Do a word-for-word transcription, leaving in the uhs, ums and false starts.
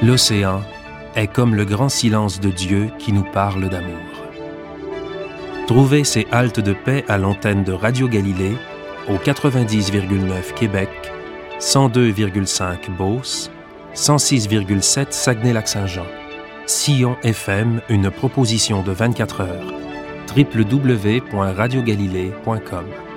L'océan est comme le grand silence de Dieu qui nous parle d'amour. Trouvez ces haltes de paix à l'antenne de Radio Galilée au quatre-vingt-dix virgule neuf Québec, cent deux virgule cinq Beauce, cent six virgule sept Saguenay-Lac-Saint-Jean. Sillon F M, une proposition de vingt-quatre heures. w w w point radio galilée point com